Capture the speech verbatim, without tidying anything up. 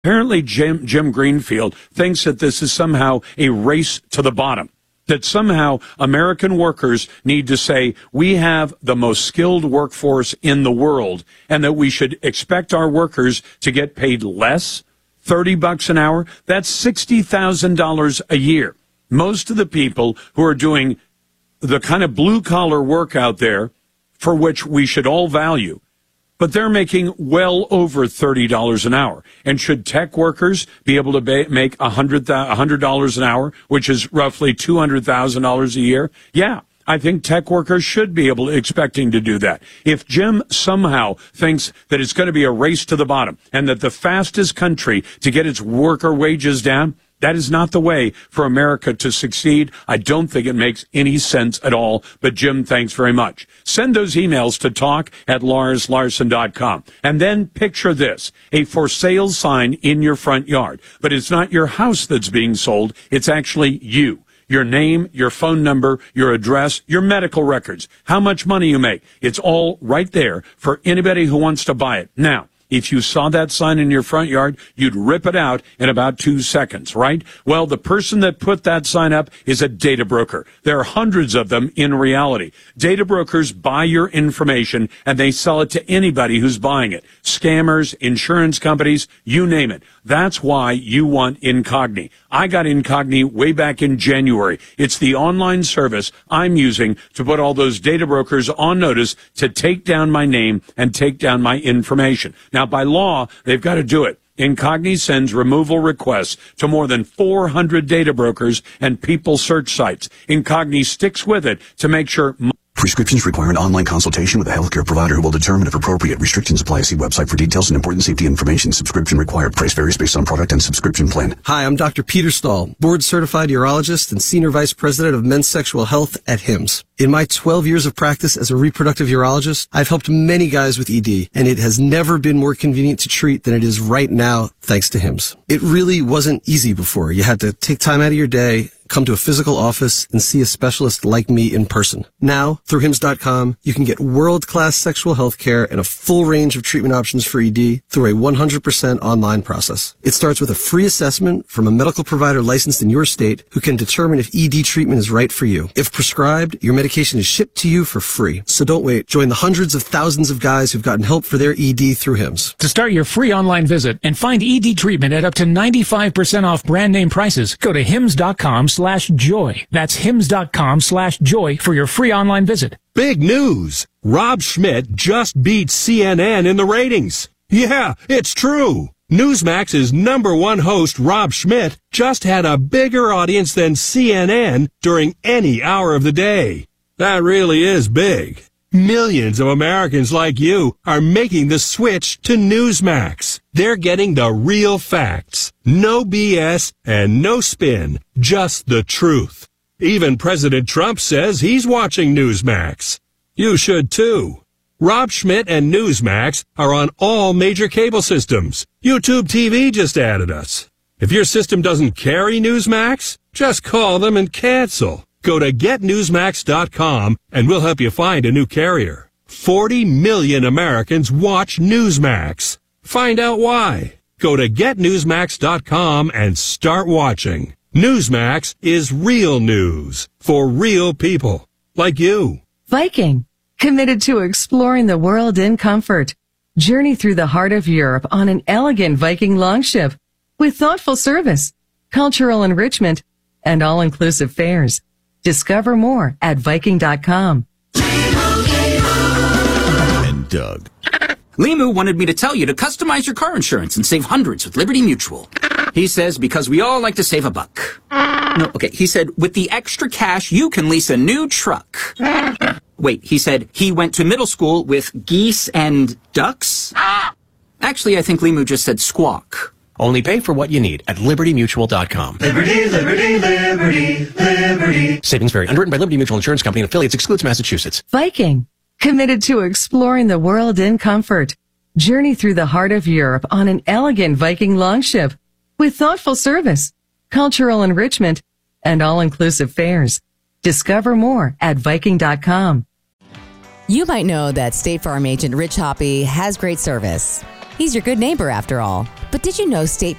Apparently, Jim, Jim Greenfield thinks that this is somehow a race to the bottom, that somehow American workers need to say, we have the most skilled workforce in the world, and that we should expect our workers to get paid less, thirty bucks an hour. That's sixty thousand dollars a year. Most of the people who are doing the kind of blue-collar work out there, for which we should all value, but they're making well over thirty dollars an hour. And should tech workers be able to ba- make one hundred dollars an hour, which is roughly two hundred thousand dollars a year? Yeah, I think tech workers should be able to, expecting to do that. If Jim somehow thinks that it's going to be a race to the bottom and that the fastest country to get its worker wages down, that is not the way for America to succeed. I don't think it makes any sense at all. But, Jim, thanks very much. Send those emails to talk at lars larson dot com. And then picture this, a for sale sign in your front yard. But it's not your house that's being sold. It's actually you. Your name, your phone number, your address, your medical records, how much money you make. It's all right there for anybody who wants to buy it. Now, if you saw that sign in your front yard, you'd rip it out in about two seconds, right? Well, the person that put that sign up is a data broker. There are hundreds of them in reality. Data brokers buy your information and they sell it to anybody who's buying it. Scammers, insurance companies, you name it. That's why you want Incogni. I got Incogni way back in January. It's the online service I'm using to put all those data brokers on notice to take down my name and take down my information. Now, by law, they've got to do it. Incogni sends removal requests to more than four hundred data brokers and people search sites. Incogni sticks with it to make sure... Prescriptions require an online consultation with a healthcare provider who will determine if appropriate. Restrictions apply. See website for details and important safety information. Subscription required. Price varies based on product and subscription plan. Hi, I'm Doctor Peter Stahl, board-certified urologist and senior vice president of men's sexual health at Hims. In my twelve years of practice as a reproductive urologist, I've helped many guys with E D, and it has never been more convenient to treat than it is right now, thanks to Hims. It really wasn't easy before. You had to take time out of your day, come to a physical office, and see a specialist like me in person. Now, through hims dot com, you can get world-class sexual health care and a full range of treatment options for E D through a one hundred percent online process. It starts with a free assessment from a medical provider licensed in your state who can determine if E D treatment is right for you. If prescribed, your medication is shipped to you for free. So don't wait. Join the hundreds of thousands of guys who've gotten help for their E D through Hims. To start your free online visit and find E D treatment at up to ninety-five percent off brand name prices, go to hims dot com slash joy. That's hims dot com slash joy for your free online visit. Big news! Rob Schmidt just beat C N N in the ratings. Yeah, it's true. Newsmax's number one host, Rob Schmidt, just had a bigger audience than C N N during any hour of the day. That really is big. Millions of Americans like you are making the switch to Newsmax. They're getting the real facts. No B S and no spin. Just the truth. Even President Trump says he's watching Newsmax. You should too. Rob Schmidt and Newsmax are on all major cable systems. YouTube T V just added us. If your system doesn't carry Newsmax, just call them and cancel. Go to get newsmax dot com and we'll help you find a new carrier. forty million Americans watch Newsmax. Find out why. Go to get newsmax dot com and start watching. Newsmax is real news for real people like you. Viking, committed to exploring the world in comfort. Journey through the heart of Europe on an elegant Viking longship with thoughtful service, cultural enrichment, and all-inclusive fares. Discover more at viking dot com. And Doug. Limu wanted me to tell you to customize your car insurance and save hundreds with Liberty Mutual. He says because we all like to save a buck. No, okay, he said with the extra cash you can lease a new truck. Wait, he said he went to middle school with geese and ducks? Actually, I think Limu just said squawk. Only pay for what you need at liberty mutual dot com. Liberty, liberty, liberty, liberty. Savings vary. Underwritten by Liberty Mutual Insurance Company and affiliates. Excludes Massachusetts. Viking, committed to exploring the world in comfort. Journey through the heart of Europe on an elegant Viking longship with thoughtful service, cultural enrichment, and all-inclusive fares. Discover more at viking dot com. You might know that State Farm agent Rich Hoppy has great service. He's your good neighbor after all. But did you know State